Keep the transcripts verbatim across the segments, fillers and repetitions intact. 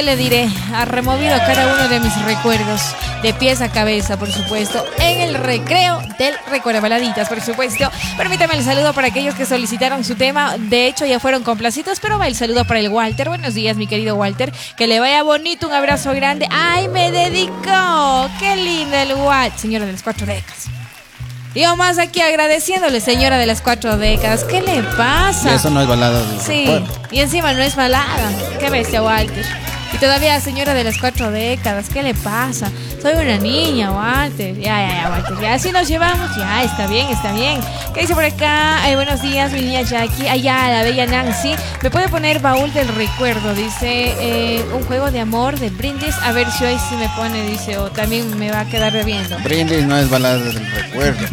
¿qué le diré? Ha removido cada uno de mis recuerdos, de pies a cabeza, por supuesto, en el recreo del Recuerda Baladitas, por supuesto. Permítame el saludo para aquellos que solicitaron su tema. De hecho, ya fueron complacidos, pero va el saludo para el Walter. Buenos días, mi querido Walter. Que le vaya bonito, un abrazo grande. ¡Ay, me dedicó! ¡Qué lindo el Walter! Señora de las cuatro décadas. Yo más aquí agradeciéndole, señora de las cuatro décadas. ¿Qué le pasa? Y eso no es balada. Sí, y encima no es balada. Qué bestia, Walter. Y todavía, señora de las cuatro décadas, ¿qué le pasa? Soy una niña, Walter. Ya, ya, ya, Walter. Ya, así nos llevamos. Ya, está bien, está bien. ¿Qué dice por acá? Eh, buenos días, mi niña Jackie. Allá, la bella Nancy. ¿Me puede poner baúl del recuerdo? Dice, eh, un juego de amor de Brindis. A ver si hoy sí me pone, dice, o también me va a quedar bebiendo. Brindis no es balada del recuerdo.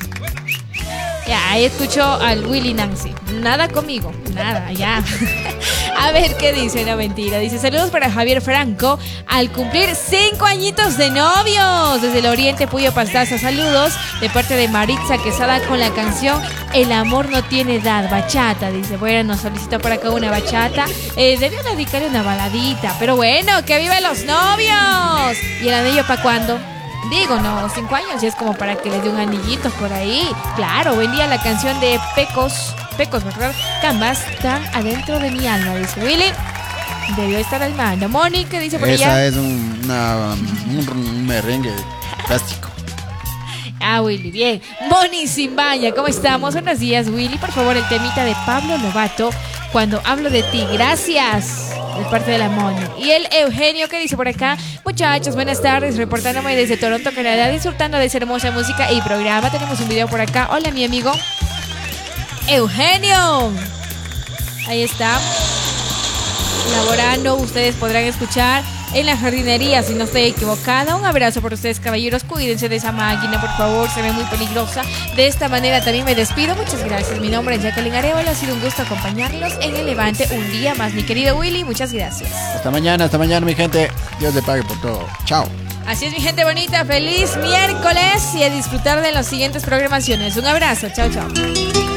Ya, ahí escucho al Willy Nancy. Nada conmigo, nada, ya. A ver qué dice, no mentira. Dice, saludos para Javier Franco al cumplir cinco añitos de novios. Desde el Oriente, Puyo Pastaza, saludos de parte de Maritza Quesada con la canción El amor no tiene edad, bachata. Dice, bueno, nos solicita por acá una bachata. Eh, debió dedicarle una baladita, pero bueno, que vivan los novios. ¿Y el anillo para cuándo? Digo, no, cinco años y es como para que le dé un anillito por ahí. Claro, buen día la canción de Pecos, Pecos, ¿verdad? Cambas tan adentro de mi alma, dice Willy. Debió estar al mando. Moni, ¿qué dice por Esa allá? es un, una, un, un merengue plástico. Ah, Willy, bien. Moni Simbaña, ¿cómo estamos? Buenos días, Willy. Por favor, el temita de Pablo Lovato, Cuando hablo de ti. Gracias. De parte de la Moni. Y el Eugenio, ¿qué dice por acá? Muchachos, buenas tardes. Reportándome desde Toronto, Canadá, disfrutando de esa hermosa música y programa. Tenemos un video por acá. Hola, mi amigo Eugenio. Ahí está. Laborando, ustedes podrán escuchar en la jardinería, si no estoy equivocada. Un abrazo por ustedes, caballeros. Cuídense de esa máquina, por favor, se ve muy peligrosa. De esta manera también me despido. Muchas gracias. Mi nombre es Jacqueline Arevalo. Ha sido un gusto acompañarlos en el Levante un día más, mi querido Willy. Muchas gracias. Hasta mañana, hasta mañana, mi gente. Dios le pague por todo. Chao. Así es, mi gente bonita. Feliz miércoles y a disfrutar de las siguientes programaciones. Un abrazo. Chao, chao.